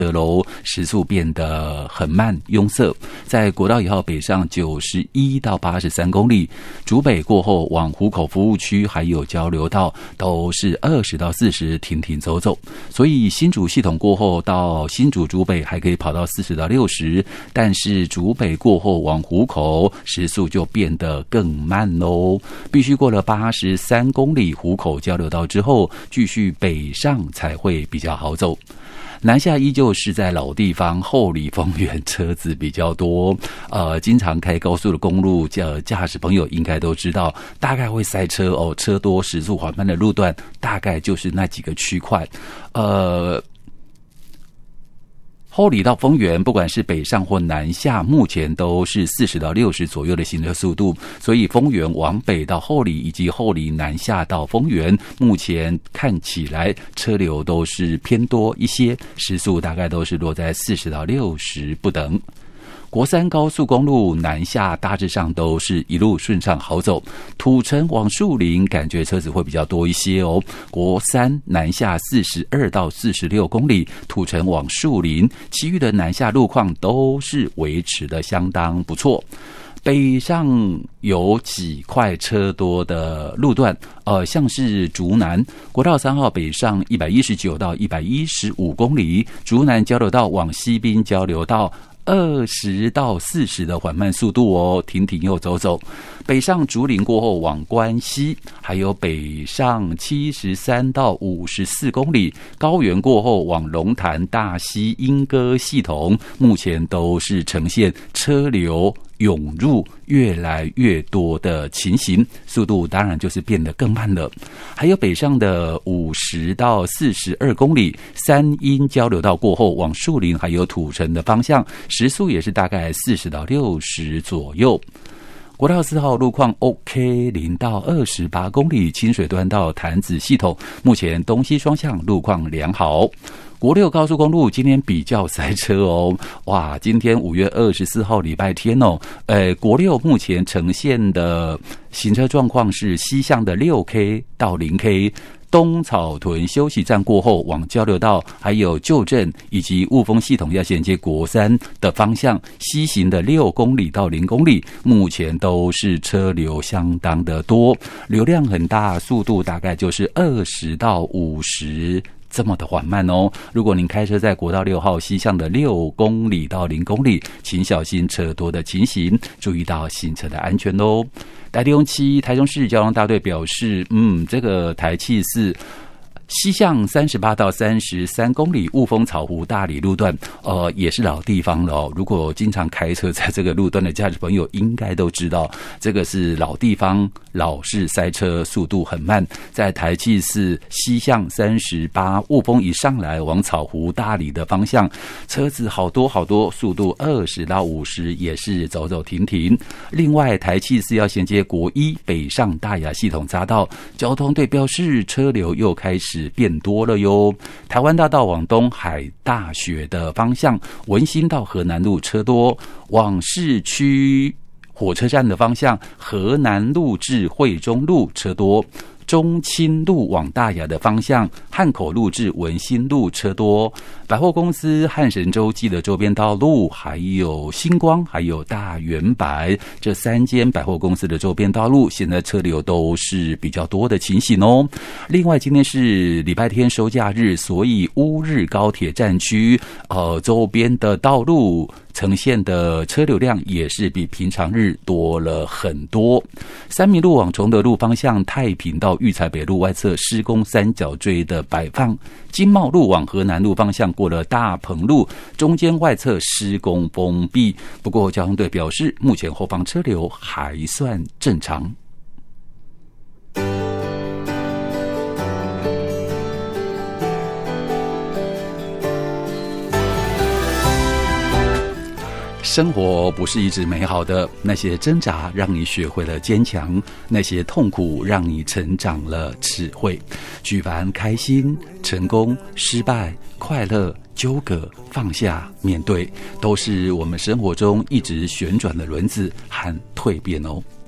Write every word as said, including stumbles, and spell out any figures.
车楼时速变得很慢拥塞，在国道一号北上九十一到八十三公里，竹北过后往湖口服务区还有交流道都是二十到四十停停走走，所以新竹系统过后到新竹竹北还可以跑到四十到六十，但是竹北过后往湖口时速就变得更慢喽，必须过了八十三公里湖口交流道之后，继续北上才会比较好走。南下依旧是在老地方后里丰原车子比较多，呃，经常开高速的公路，呃，驾驶朋友应该都知道，大概会塞车哦，车多时速缓慢的路段，大概就是那几个区块，呃。后里到丰原，不管是北上或南下，目前都是四十到六十左右的行车速度，所以丰原往北到后里以及后里南下到丰原，目前看起来车流都是偏多一些，时速大概都是落在四十到六十不等。国三高速公路南下大致上都是一路顺畅好走，土城往树林感觉车子会比较多一些哦。国三南下四十二到四十六公里，土城往树林，其余的南下路况都是维持的相当不错。北上有几块车多的路段，呃，像是竹南国道三号北上一百一十九到一百一十五公里，竹南交流道往西滨交流道二十到四十的缓慢速度哦，停停又走走。北上竹林过后往关西，还有北上七十三到五十四公里，高原过后往龙潭、大溪、莺歌系统，目前都是呈现车流涌入越来越多的情形，速度当然就是变得更慢了。还有北上的五十到四十二公里，三阴交流道过后往树林还有土城的方向，时速也是大概四十到六十左右。国道四号路况 OK， 零到二十八公里，清水端到潭子系统，目前东西双向路况良好。国六高速公路今天比较塞车哦，哇，今天五月二十四号礼拜天哦，呃，国六目前呈现的行车状况是西向的 六 K 到 零 K。东草屯休息站过后往交流道还有旧镇以及雾峰系统要衔接国三的方向，西行的六公里到零公里，目前都是车流相当的多，流量很大，速度大概就是二十到五十这么的缓慢哦。如果您开车在国道六号西向的六公里到零公里，请小心车多的情形，注意到行车的安全哦。台中七台中市交通大队表示，嗯，这个台七四西向三十八到三十三公里雾峰草湖大里路段，呃，也是老地方了哦。如果经常开车在这个路段的驾驶朋友，应该都知道，这个是老地方，老是塞车，速度很慢。在台七四西向三十八雾峰一上来往草湖大里的方向，车子好多好多，速度二十到五十，也是走走停停。另外，台七四要衔接国一北上大雅系统匝道，交通队标示车流又开始变多了哟。台湾大道往东海大学的方向，文心到河南路车多，往市区火车站的方向，河南路至惠中路车多。中清路往大雅的方向，汉口路至文心路车多。百货公司汉神洲际的周边道路，还有星光，还有大圆百这三间百货公司的周边道路，现在车流都是比较多的情形哦。另外，今天是礼拜天收假日，所以乌日高铁站区呃周边的道路呈现的车流量也是比平常日多了很多。三民路往崇德路方向，太平到育才北路外侧施工三角锥的摆放，金茂路往河南路方向过了大鹏路，中间外侧施工封闭。不过交通队表示，目前后方车流还算正常。生活不是一直美好的，那些挣扎让你学会了坚强，那些痛苦让你成长了智慧。举凡开心、成功、失败、快乐、纠葛、放下、面对，都是我们生活中一直旋转的轮子和蜕变哦。